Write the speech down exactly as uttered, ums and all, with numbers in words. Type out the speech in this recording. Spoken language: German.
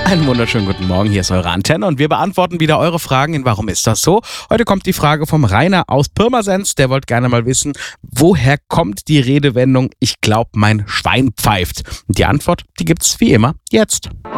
Einen wunderschönen guten Morgen, hier ist eure Antenne und wir beantworten wieder eure Fragen in Warum ist das so? Heute kommt die Frage vom Rainer aus Pirmasens, der wollte gerne mal wissen, woher kommt die Redewendung, ich glaub mein Schwein pfeift? Und die Antwort, die gibt's wie immer jetzt.